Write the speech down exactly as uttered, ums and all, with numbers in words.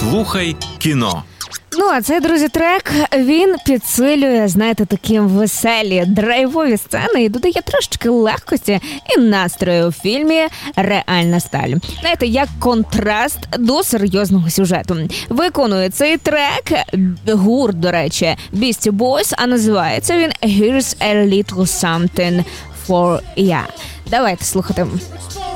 Слухай кіно. Ну, а цей, друзі, трек, він підсилює, знаєте, такі веселі, драйвові сцени і додає трошечки легкості і настрою у фільмі «Реальна сталь». Знаєте, як контраст до серйозного сюжету. Виконує цей трек гурт, до речі, Beastie Boys, а називається він «Here's a little something for ya». Давайте слухати.